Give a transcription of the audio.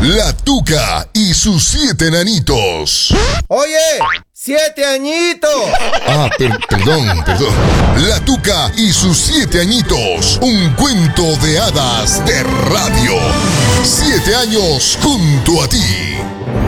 La Tuca y sus 7 enanitos. Oye, 7 añitos. Perdón. La Tuca y sus 7 añitos. Un cuento de hadas de radio. 7 años junto a ti.